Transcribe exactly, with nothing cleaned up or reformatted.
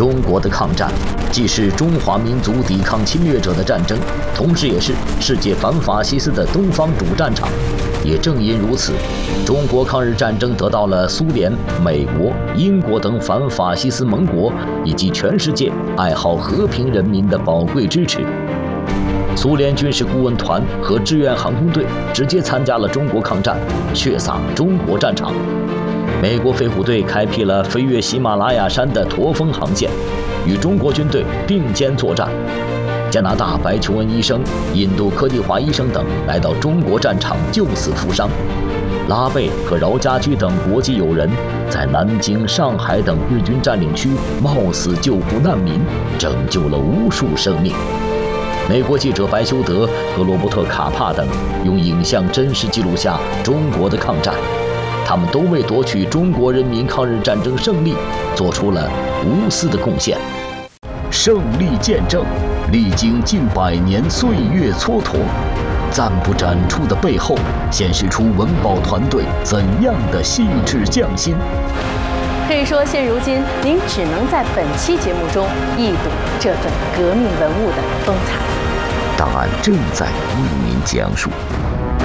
中国的抗战既是中华民族抵抗侵略者的战争，同时也是世界反法西斯的东方主战场。也正因如此，中国抗日战争得到了苏联、美国、英国等反法西斯盟国以及全世界爱好和平人民的宝贵支持。苏联军事顾问团和志愿航空队直接参加了中国抗战，血洒中国战场。美国飞虎队开辟了飞越喜马拉雅山的驼峰航线，与中国军队并肩作战。加拿大白求恩医生、印度柯蒂华医生等来到中国战场救死扶伤。拉贝和饶家驹等国际友人在南京、上海等日军占领区冒死救护难民，拯救了无数生命。美国记者白修德和罗伯特·卡帕等用影像真实记录下中国的抗战，他们都为夺取中国人民抗日战争胜利做出了无私的贡献。胜利见证历经近百年岁月蹉跎，暂不展出的背后，显示出文保团队怎样的细致匠心。 可以说，现如今您只能在本期节目中一睹这份革命文物的风采。 档案正在为您讲述。